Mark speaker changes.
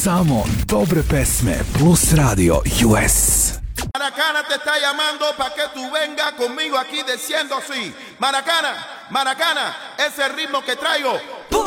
Speaker 1: Samo dobre pesme plus radio US.
Speaker 2: Maracana te está llamando para que tú vengas conmigo aquí diciendo así. Maracana, Maracana, ese ritmo que traigo